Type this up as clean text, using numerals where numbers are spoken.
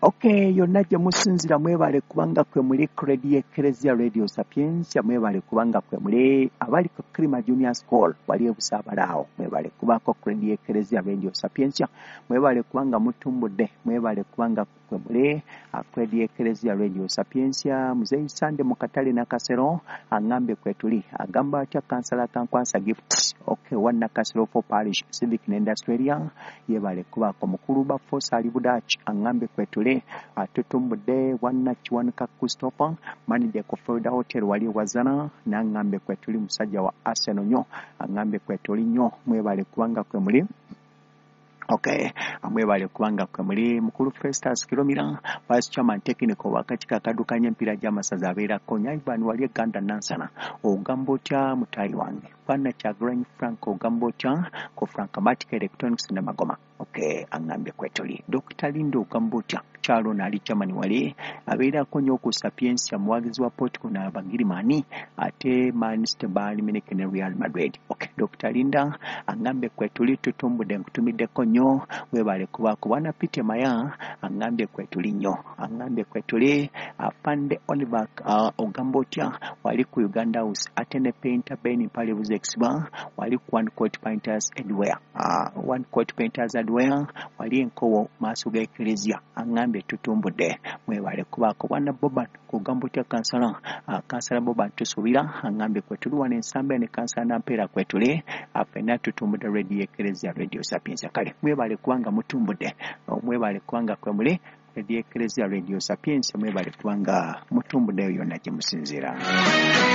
Okay, yonna gye musinzira mwebale kubanga kwe muli Credit Ecclesia Radio Sapientia, mwebale kubanga kwe muli abali ku Kilima Junior School wali ebusabalaawo, mwebale kubako Credit Ecclesia Radio Sapientia, mwebale kubanga mutumbudde, mwebale kubanga kwe muli Credit Ecclesia Radio Sapientia. Muzeyi Sande mu katale na Kasero angambe kwe tuli agamba atya kansala kankwasa gift. Okay, wanna Kasero for Parish Civic and Industrial yebale kubako mukulu ba Force Ali Budachi angambe kwe tuli atutumbudde wanna Kiwanuka Christopher manager ku Florida Hotel wali wazana nangambe kwe tuli musajja wa Arsenal nyo angambe kwe tuli nyo mwebale kubanga kwe muli. Okay, amwebale kubanga kwe muli mukulu Festus Kilomira vice chairman technical wakati kakadukanye mpira jamasaza abera konya Ivan wali Ganda Nansana ogambotya mutayi wange pana cha Grand Franco ogambotya ko Francomatic Electronics na Magoma. Okay, angambe kwetoli Dr. Lindo ogambotya Chalo na ali chairman wali abera konyo ku Sapientia muwagizi wa Porto na Bangirimani ate Manchester Bayern Munich ne Real Madrid. Okay, Dr. Linda angambe kwetoli tutumbude nkutumide konyo webale kubako wana Pite Maya angambe kwetuli nyo angambe kwetuli Pande Oliver ogambotya wali ku Uganda House atene painter Beni pale buze exiba wali ku One Court Painters Edware One Court Painters Edware wali enkowo masuga Ecclesia angambe tutumbude mwebale kubako wana Boban kugambotya kansala Boban tusubira angambe kwetuli wana ensambe ne kansala nampera kwetuli afena tutumbude Radio Ecclesia Radio Sapientia kale mwebale kubanga mutumbude mwebale kubanga kwe muli Radio Ecclesia Radio Sapientia mwebale kubanga mutumbude yonna gye musinzira.